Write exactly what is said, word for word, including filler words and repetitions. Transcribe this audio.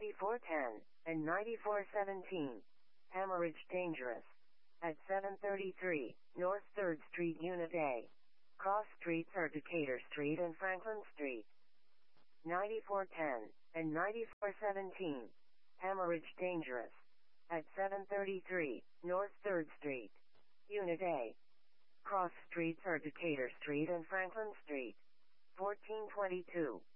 ninety-four ten, and ninety-four seventeen. Hemorrhage dangerous. At seven thirty-three, North third Street Unit A. Cross streets are Decatur Street and Franklin Street. ninety-four ten, and ninety-four seventeen. Hemorrhage dangerous. At seven thirty-three, North third Street. Unit A. Cross streets are Decatur Street and Franklin Street. fourteen twenty-two.